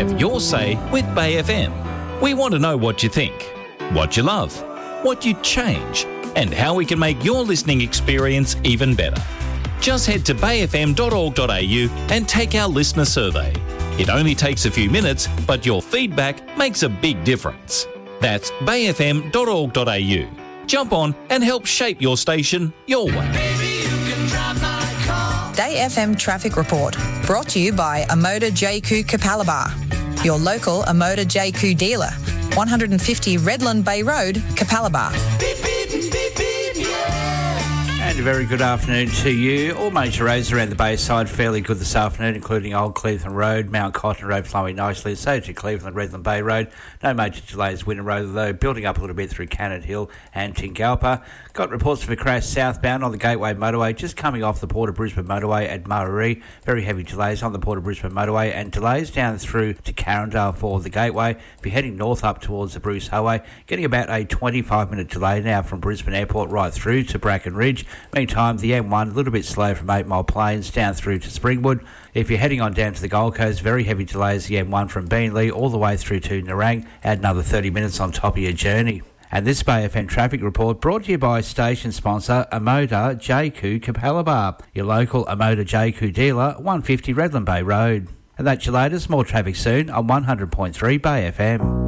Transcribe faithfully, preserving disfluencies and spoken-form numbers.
Have your say with Bay F M. We want to know what you think, what you love, what you'd change, and how we can make your listening experience even better. Just head to bay f m dot org dot a u and take our listener survey. It only takes a few minutes, but your feedback makes a big difference. That's bay f m dot org dot a u. Jump on and help shape your station your way. Day F M Traffic Report, brought to you by Amoda J Q Capalaba, your local Amoda J Q dealer, one fifty Redland Bay Road, Capalaba. And a very good afternoon to you. All major roads around the Bayside fairly good this afternoon, including Old Cleveland Road, Mount Cotton Road flowing nicely, so to Cleveland, Redland Bay Road. No major delays Winter Road, though, building up a little bit through Cannon Hill and Tingalpa. Got reports of a crash southbound on the Gateway Motorway, just coming off the Port of Brisbane Motorway at Murray. Very heavy delays on the Port of Brisbane Motorway and delays down through to Carindale for the Gateway. If you're heading north up towards the Bruce Highway, getting about a twenty-five minute delay now from Brisbane Airport right through to Bracken Ridge. Meantime, the M one a little bit slow from eight Mile Plains down through to Springwood. If you're heading on down to the Gold Coast, very heavy delays the M one from Beenleigh all the way through to Nerang. Add another thirty minutes on top of your journey. And this Bay F M traffic report brought to you by station sponsor Amoda J Q Capalaba, your local Amoda J Q dealer, one fifty Redland Bay Road. And that's your latest. More traffic soon on one hundred point three Bay F M.